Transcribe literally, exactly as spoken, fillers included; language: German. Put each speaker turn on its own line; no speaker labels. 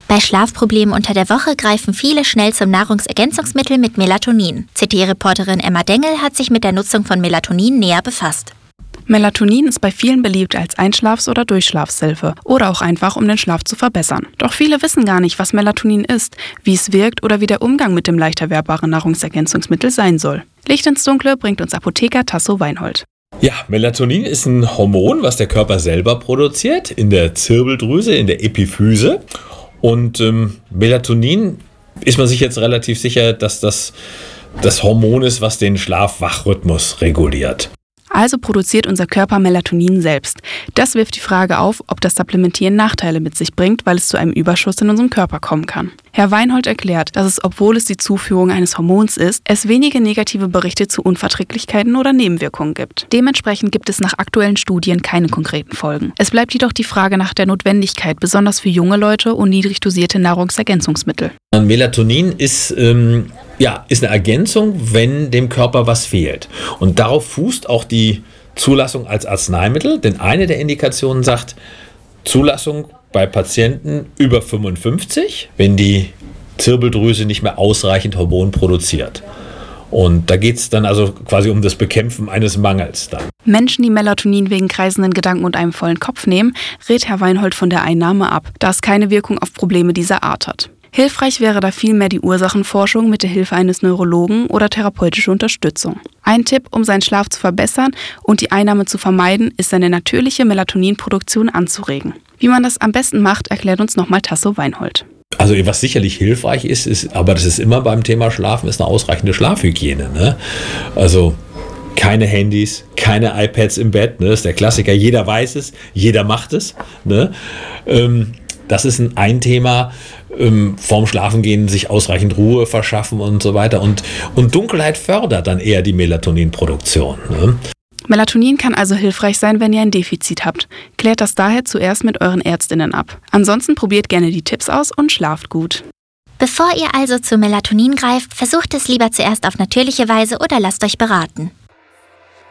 Bei Schlafproblemen unter der Woche greifen viele schnell zum Nahrungsergänzungsmittel mit Melatonin. C T-Reporterin Emma Dengel hat sich mit der Nutzung von Melatonin näher befasst.
Melatonin ist bei vielen beliebt als Einschlafs- oder Durchschlafshilfe oder auch einfach, um den Schlaf zu verbessern. Doch viele wissen gar nicht, was Melatonin ist, wie es wirkt oder wie der Umgang mit dem leicht erwerbbaren Nahrungsergänzungsmittel sein soll. Licht ins Dunkle bringt uns Apotheker Tasso Weinhold.
Ja, Melatonin ist ein Hormon, was der Körper selber produziert, in der Zirbeldrüse, in der Epiphyse. Und ähm, Melatonin ist man sich jetzt relativ sicher, dass das das Hormon ist, was den Schlaf-Wach-Rhythmus reguliert.
Also produziert unser Körper Melatonin selbst. Das wirft die Frage auf, ob das Supplementieren Nachteile mit sich bringt, weil es zu einem Überschuss in unserem Körper kommen kann. Herr Weinhold erklärt, dass es, obwohl es die Zuführung eines Hormons ist, es wenige negative Berichte zu Unverträglichkeiten oder Nebenwirkungen gibt. Dementsprechend gibt es nach aktuellen Studien keine konkreten Folgen. Es bleibt jedoch die Frage nach der Notwendigkeit, besonders für junge Leute und niedrig dosierte Nahrungsergänzungsmittel.
Melatonin ist, ähm, ja, ist eine Ergänzung, wenn dem Körper was fehlt. Und darauf fußt auch die Zulassung als Arzneimittel, denn eine der Indikationen sagt, Zulassung bei Patienten über fünfundfünfzig, wenn die Zirbeldrüse nicht mehr ausreichend Hormon produziert. Und da geht es dann also quasi um das Bekämpfen eines Mangels dann.
Menschen, die Melatonin wegen kreisenden Gedanken und einem vollen Kopf nehmen, rät Herr Weinhold von der Einnahme ab, da es keine Wirkung auf Probleme dieser Art hat. Hilfreich wäre da vielmehr die Ursachenforschung mit der Hilfe eines Neurologen oder therapeutische Unterstützung. Ein Tipp, um seinen Schlaf zu verbessern und die Einnahme zu vermeiden, ist seine natürliche Melatoninproduktion anzuregen. Wie man das am besten macht, erklärt uns nochmal Tasso Weinhold.
Also was sicherlich hilfreich ist, ist, aber das ist immer beim Thema Schlafen, ist eine ausreichende Schlafhygiene. Ne? Also keine Handys, keine iPads im Bett, ne? Das ist der Klassiker, jeder weiß es, jeder macht es. Ne? Ähm, das ist ein, ein Thema, ähm, vorm Schlafengehen sich ausreichend Ruhe verschaffen und so weiter. Und, und Dunkelheit fördert dann eher die Melatoninproduktion. Ne?
Melatonin kann also hilfreich sein, wenn ihr ein Defizit habt. Klärt das daher zuerst mit euren Ärztinnen ab. Ansonsten probiert gerne die Tipps aus und schlaft gut.
Bevor ihr also zu Melatonin greift, versucht es lieber zuerst auf natürliche Weise oder lasst euch beraten.